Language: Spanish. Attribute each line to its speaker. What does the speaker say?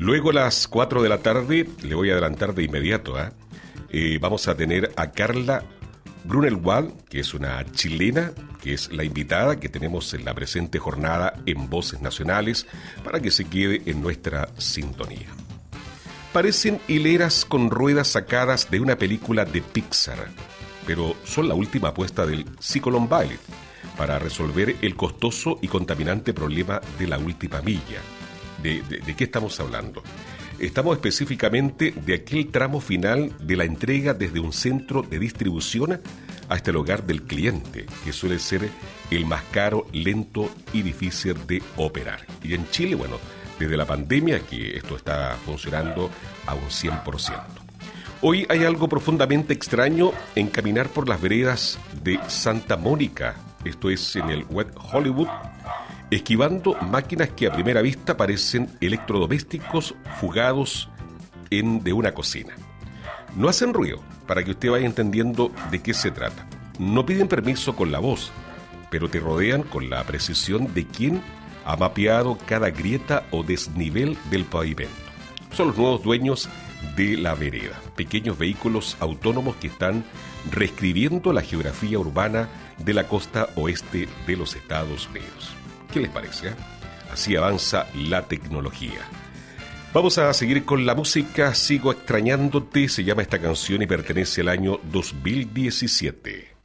Speaker 1: Luego a las 4 de la tarde, le voy a adelantar de inmediato, vamos a tener a Carla Grunewald, que es una chilena, que es la invitada que tenemos en la presente jornada en Voces Nacionales, para que se quede en nuestra sintonía. Parecen hileras con ruedas sacadas de una película de Pixar, pero son la última apuesta del Silicon Valley para resolver el costoso y contaminante problema de la última milla. ¿De qué estamos hablando? Estamos específicamente de aquel tramo final de la entrega desde un centro de distribución hasta el hogar del cliente, que suele ser el más caro, lento y difícil de operar. Y en Chile, bueno, desde la pandemia que esto está funcionando a un 100%. Hoy hay algo profundamente extraño en caminar por las veredas de Santa Mónica, esto es en el West Hollywood, esquivando máquinas que a primera vista parecen electrodomésticos fugados de una cocina. No hacen ruido, para que usted vaya entendiendo de qué se trata. No piden permiso con la voz, pero te rodean con la precisión de quien ha mapeado cada grieta o desnivel del pavimento. Son los nuevos dueños de la vereda, pequeños vehículos autónomos que están reescribiendo la geografía urbana de la costa oeste de los Estados Unidos. ¿Qué les parece? Así avanza la tecnología. Vamos a seguir con la música. Sigo extrañándote, se llama esta canción y pertenece al año 2017.